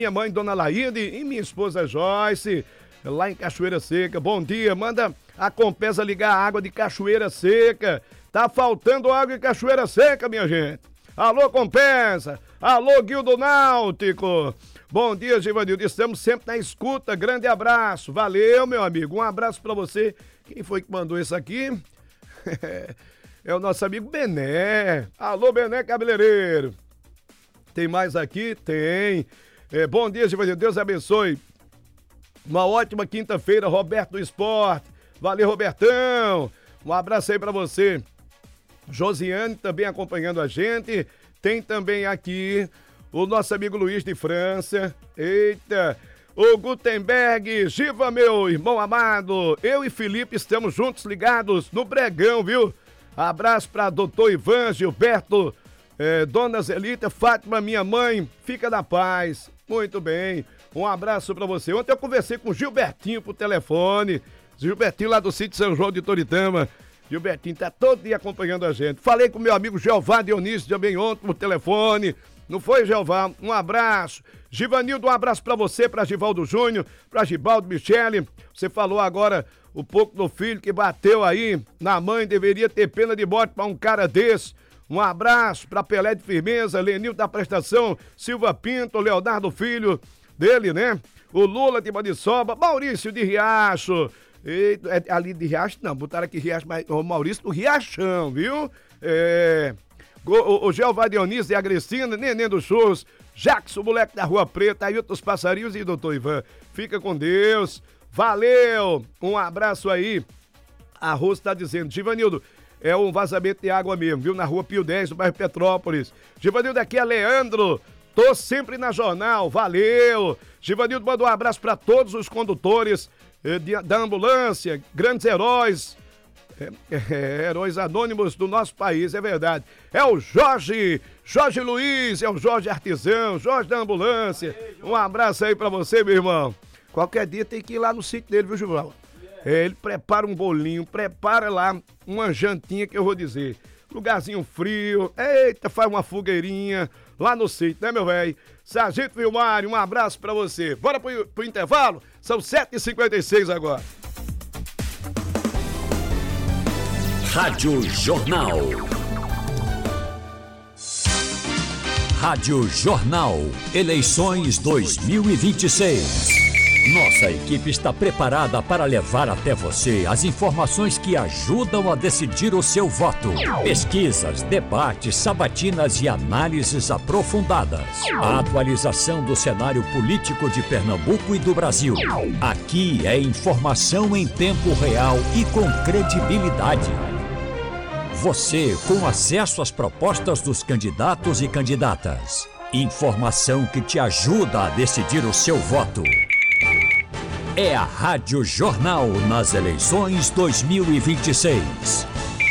minha mãe, Dona Laíde, e minha esposa Joyce, lá em Cachoeira Seca. Bom dia, manda a Compesa ligar a água de Cachoeira Seca. Tá faltando água em Cachoeira Seca, minha gente. Alô, Compesa. Alô, Guildo Náutico. Bom dia, Givanildo. Estamos sempre na escuta. Grande abraço. Valeu, meu amigo. Um abraço pra você. Quem foi que mandou isso aqui? É o nosso amigo Bené. Alô, Bené Cabeleireiro. Tem mais aqui? Tem. Bom dia, Givanildo. Deus abençoe. Uma ótima quinta-feira, Roberto do Esporte. Valeu, Robertão. Um abraço aí pra você. Josiane também acompanhando a gente. Tem também aqui o nosso amigo Luiz de França. Eita! O Gutenberg, Giva, meu irmão amado. Eu e Felipe estamos juntos, ligados no Bregão, viu? Abraço pra doutor Ivan, Gilberto, Dona Zelita, Fátima, minha mãe. Fica na paz. Muito bem. Um abraço pra você. Ontem eu conversei com o Gilbertinho por telefone. Gilbertinho lá do sítio São João de Toritama. Gilbertinho tá todo dia acompanhando a gente. Falei com meu amigo Jeová Dionísio também ontem por telefone. Não foi, Jeová? Um abraço. Givanildo, um abraço pra você, pra Givaldo Júnior, pra Gibaldo Michele. Você falou agora um pouco do filho que bateu aí na mãe. Deveria ter pena de morte pra um cara desse. Um abraço pra Pelé de Firmeza, Lenil da Prestação, Silva Pinto, Leonardo Filho dele, né? O Lula de Maniçoba, Maurício de Riacho. Ali de Riacho, não, botaram aqui Riacho, mas o Maurício do Riachão, viu? O Jeová Dionísio e a Grecina, Neném dos Churros, Jackson, moleque da Rua Preta, Ailton dos Passarinhos e doutor Ivan. Fica com Deus. Valeu! Um abraço aí. A Rosa tá dizendo, Givanildo, é um vazamento de água mesmo, viu? Na Rua Pio 10, no bairro Petrópolis. Givanildo, aqui é Leandro. Tô sempre na jornal, valeu! Givanildo manda um abraço para todos os condutores da ambulância, grandes heróis, heróis anônimos do nosso país, é verdade. É o Jorge Luiz, é o Jorge Artesão, Jorge da ambulância. Um abraço aí pra você, meu irmão. Qualquer dia tem que ir lá no sítio dele, viu, Gilval? Ele prepara um bolinho, prepara lá uma jantinha que eu vou dizer. Lugarzinho frio, eita, faz uma fogueirinha lá no sítio, né, meu velho? Sargento Vilmário, um abraço pra você. Bora pro intervalo? São 7h56 agora. Rádio Jornal. Rádio Jornal. Eleições 2026. Nossa equipe está preparada para levar até você as informações que ajudam a decidir o seu voto. Pesquisas, debates, sabatinas e análises aprofundadas. A atualização do cenário político de Pernambuco e do Brasil. Aqui é informação em tempo real e com credibilidade. Você com acesso às propostas dos candidatos e candidatas. Informação que te ajuda a decidir o seu voto. É a Rádio Jornal nas eleições 2026.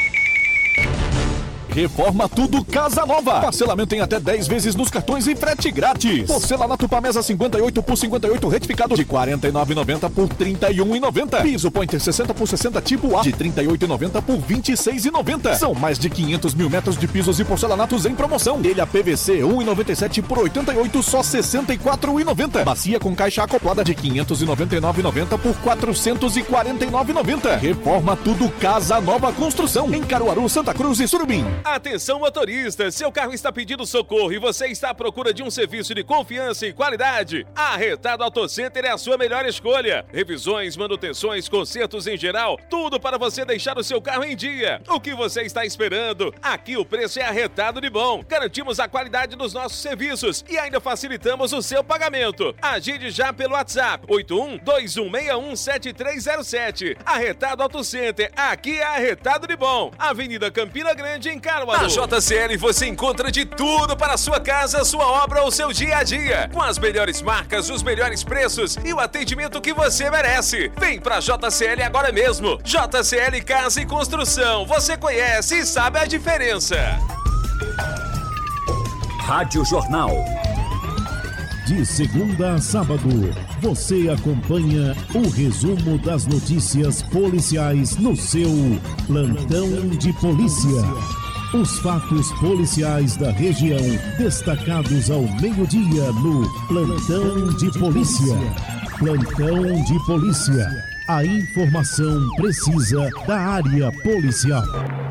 Reforma Tudo Casa Nova. Parcelamento em até 10 vezes nos cartões e frete grátis. Porcelanato Pamesa 58 por 58 retificado de R$ 49,90 por R$ 31,90. Piso Pointer 60 por 60 tipo A de R$ 38,90 por R$ 26,90. São mais de 500 mil metros de pisos e porcelanatos em promoção. Telha PVC 1,97 por 88 só R$ 64,90. Bacia com caixa acoplada de R$ 599,90 por R$ 449,90. Reforma Tudo Casa Nova Construção em Caruaru, Santa Cruz e Surubim. Atenção, motorista, seu carro está pedindo socorro e você está à procura de um serviço de confiança e qualidade? A Retado Auto Center é a sua melhor escolha. Revisões, manutenções, consertos em geral, tudo para você deixar o seu carro em dia. O que você está esperando? Aqui o preço é arretado de bom. Garantimos a qualidade dos nossos serviços e ainda facilitamos o seu pagamento. Agende já pelo WhatsApp 81-2161-7307. Arretado Auto Center, aqui é arretado de bom. Avenida Campina Grande, em Caruaru. Na JCL você encontra de tudo para a sua casa, sua obra ou seu dia a dia. Com as melhores marcas, os melhores preços e o atendimento que você merece. Vem pra JCL agora mesmo. JCL Casa e Construção. Você conhece e sabe a diferença. Rádio Jornal. De segunda a sábado, você acompanha o resumo das notícias policiais no seu Plantão de Polícia. Os fatos policiais da região, destacados ao meio-dia no Plantão de Polícia. Plantão de Polícia. A informação precisa da área policial.